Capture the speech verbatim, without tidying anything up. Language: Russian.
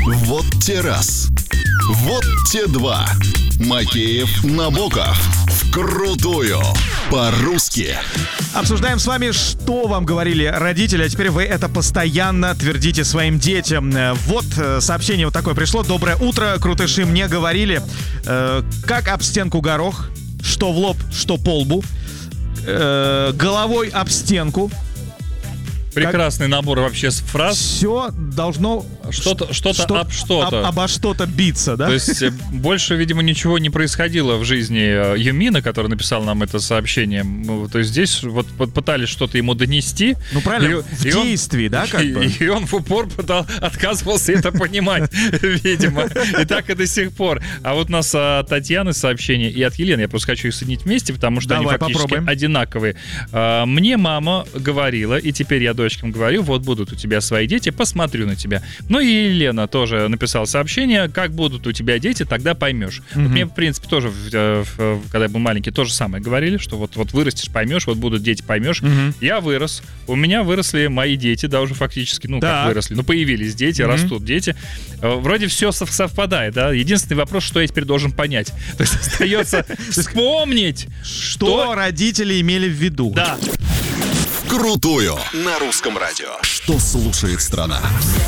Вот те раз. Вот те два. Макеев, Набоков. Вкрутую. По-русски. Обсуждаем с вами, что вам говорили родители, а теперь вы это постоянно твердите своим детям. Вот сообщение вот такое пришло. Доброе утро, крутыши, мне говорили, э, как об стенку горох, что в лоб, что по лбу, э, головой об стенку. Прекрасный как... набор вообще с фраз. Все должно что-то, что-то что... об что-то. Об, обо что-то биться, да? То есть больше, видимо, ничего не происходило в жизни Юмина, который написал нам это сообщение. То есть здесь вот пытались что-то ему донести. Ну правильно, и, в и действии, он, да, как и, бы? И он в упор пытал, отказывался это понимать, видимо. И так и до сих пор. А вот у нас от Татьяны сообщение и от Елены. Я просто хочу их соединить вместе, потому что они фактически одинаковые. Мне мама говорила, и теперь я дочкам говорю, вот будут у тебя свои дети, посмотрю на тебя. Ну и Елена тоже написала сообщение, как будут у тебя дети, тогда поймешь. Mm-hmm. Вот мне, в принципе, тоже, когда я был маленький, то же самое говорили, что вот, вот вырастешь, поймешь, вот будут дети, поймешь. Mm-hmm. Я вырос, у меня выросли мои дети, да, уже фактически, ну, да. как выросли, ну, появились дети, mm-hmm. растут дети. Вроде все совпадает, да. Единственный вопрос, что я теперь должен понять. То есть остается вспомнить, что родители имели в виду. Да. Крутую на русском радио. Что слушает страна?